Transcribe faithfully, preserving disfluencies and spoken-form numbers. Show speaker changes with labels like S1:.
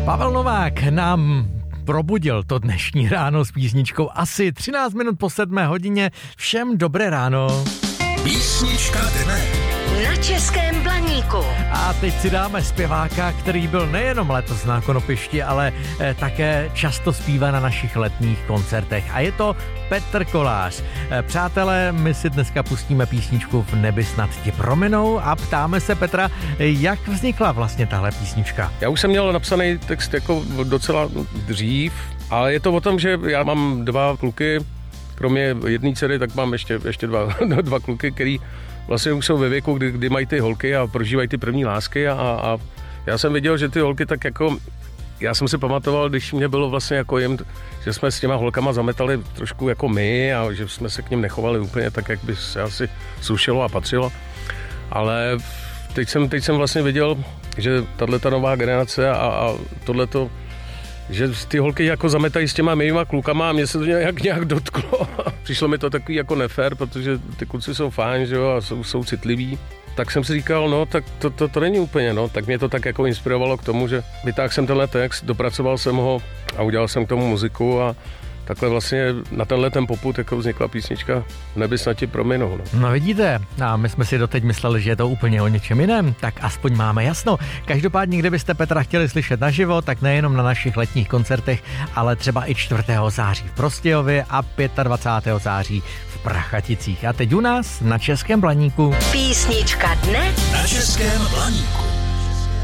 S1: Pavel Novák nám probudil to dnešní ráno s písničkou asi třináct minut po sedmé hodině. Všem dobré ráno.
S2: Písnička dne.
S3: Na Českém Blaníku.
S1: A teď si dáme zpěváka, který byl nejenom letos na Konopišti, ale eh, také často zpívá na našich letních koncertech. A je to Petr Kolář. Eh, přátelé, my si dneska pustíme písničku V nebi snad ti prominou a ptáme se Petra, jak vznikla vlastně tahle písnička.
S4: Já už jsem měl napsaný text jako docela dřív, ale je to o tom, že já mám dva kluky, kromě jedné dcery, tak mám ještě, ještě dva, dva kluky, který vlastně už jsou ve věku, kdy, kdy mají ty holky a prožívají ty první lásky a, a já jsem viděl, že ty holky tak jako, já jsem si pamatoval, když mě bylo vlastně jako jim, že jsme s těma holkama zametali trošku jako my a že jsme se k nim nechovali úplně tak, jak by se asi slušelo a patřilo, ale teď jsem, teď jsem vlastně viděl, že tato nová generace a, a tohleto, že ty holky jako zametají s těma mýma klukama a mě se to nějak, nějak dotklo. Přišlo mi to takový jako nefér, protože ty kluci jsou fajn, že jo, a jsou, jsou citliví. Tak jsem si říkal, no, tak to, to, to není úplně, no. Tak mě to tak jako inspirovalo k tomu, že vytáhl jsem tenhle text, dopracoval jsem ho a udělal jsem k tomu muziku a takhle vlastně na tenhle ten popud jako vznikla písnička V nebi snad ti prominou. No.
S1: no vidíte, a my jsme si doteď mysleli, že je to úplně o něčem jiném, tak aspoň máme jasno. Každopádně, kdybyste Petra chtěli slyšet naživo, tak nejenom na našich letních koncertech, ale třeba i čtvrtého září v Prostějově a dvacátého pátého září v Prachaticích. A teď u nás na Českém Blaníku.
S3: Písnička dne
S2: Na Českém Blaníku.